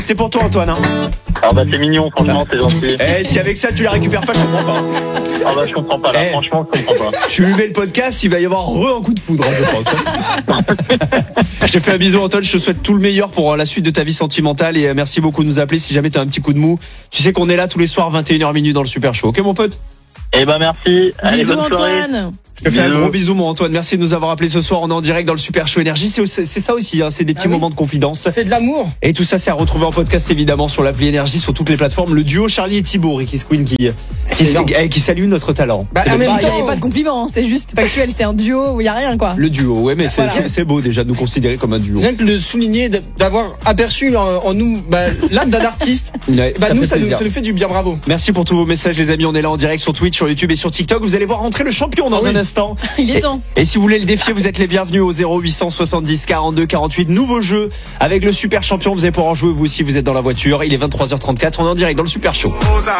C'est pour toi, Antoine. Hein. Ah bah c'est mignon, franchement, c'est gentil. Eh, si avec ça tu la récupères pas, je comprends pas. Ah bah je comprends pas là, franchement je comprends pas. Tu lui mets le podcast, il va y avoir un coup de foudre, je pense. Je te fais un bisou, Antoine, je te souhaite tout le meilleur pour la suite de ta vie sentimentale et merci beaucoup de nous appeler. Si jamais t'as un petit coup de mou, tu sais qu'on est là tous les soirs 21h minuit dans le Super Show. Ok mon pote? Eh ben merci. Allez, Bisous bonne soirée. Antoine. Je te fais un gros bisou mon Antoine, merci de nous avoir appelés ce soir, on est en direct dans le Super Show Énergie, c'est ça aussi, hein, c'est des petits moments de confidence. Ça fait de l'amour. Et tout ça c'est à retrouver en podcast évidemment sur l'appli Énergie, sur toutes les plateformes. Le duo Charlie et Thibaut, Ricky Squeen qui salue notre talent. Bah, C'est en le- même Il n'y temps, avait pas de compliment, c'est juste factuel, c'est un duo où il n'y a rien quoi. Le duo, ouais mais Voilà. c'est beau déjà de nous considérer comme un duo. rien que le souligner, d'avoir aperçu en nous l'âme d'un artiste, Ouais, bah ça nous fait ça plaisir. nous fait du bien, bravo. Merci pour tous vos messages les amis, on est là en direct sur Twitch, sur YouTube et sur TikTok. Vous allez voir rentrer le champion dans un instant. Il est temps. Et si vous voulez le défier, vous êtes les bienvenus au 0870 42 48. Nouveau jeu avec le super champion, vous allez pouvoir en jouer vous aussi, vous êtes dans la voiture. Il est 23h34, on est en direct dans le Super Show.